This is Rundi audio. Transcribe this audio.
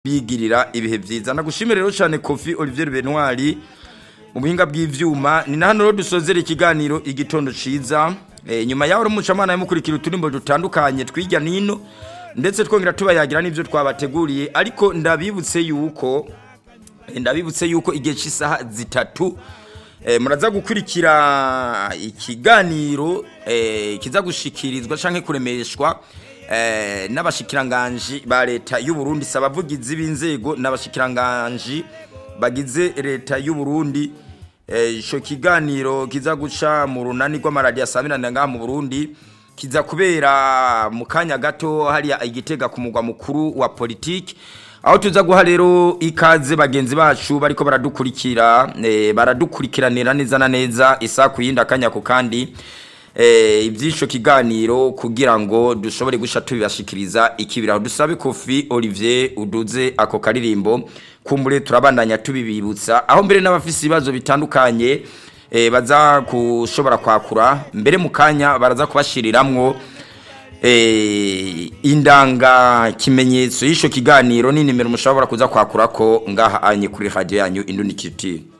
bigirira ibihe vyiza. Nagushimire rero cyane Kofi Olivier Benoit mu buhinga bw'ivyuma. Ni hano rero dusozera ikiganiro igitondo ciza. Nyuma yaho umucamana yamukurikira uturimbo dutandukanye twirya nino ndetse twongera tubayagira n'ivyo twabateguriye, ariko ndabibutse yuko igihe cy'isaha 3 muraza gukurikira ikiganiro kiza gushikirizwa canke kuremeshwa n'abashikiranganje ba leta y'u Burundi, sabavugizi b'inzego n'abashikiranganje bagize leta y'u Burundi. Ico kiganiro kiza guca mu runani rw'amaradiyo asamirana ngaha mu Burundi, kiza kubera mu kanya gato hariya Igitega ku mugwa mukuru wa politiki, aho tuza guha rero ikaze bagenzi bacu bariko baradukurikiranira neza na neza isa kuyinda kanya ko kandi ibyisho kiganiro kugira ngo dushobore gusha tubibashikiriza ikibiraho. Dusabe Kofi Olivier uduze ako karirimbo kumbure turabandanya tubibibutsa, aho mbere n'abafisi ibibazo bitandukanye baza kushobora kwakura mbere mu kanya baraza kubashiriramwo indanga kimenyetso y'isho kiganiro ni nimero mushobora kuza kwakurako ngaha anye kuri radio yanyu Indundi Culture.